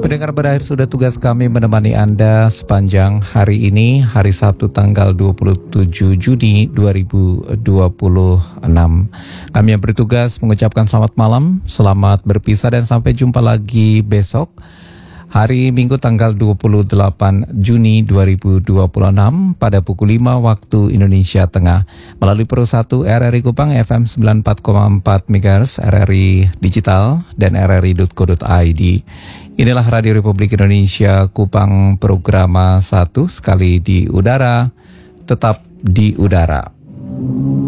Pendengar, berakhir sudah tugas kami menemani Anda sepanjang hari ini, hari Sabtu tanggal 27 Juni 2026. Kami yang bertugas mengucapkan selamat malam, selamat berpisah dan sampai jumpa lagi besok. Hari Minggu tanggal 28 Juni 2026 pada pukul 5 waktu Indonesia Tengah melalui Pro 1 RRI Kupang FM 94,4 MHz, RRI Digital dan rri.co.id. Inilah Radio Republik Indonesia Kupang, Programa 1, sekali di udara, tetap di udara.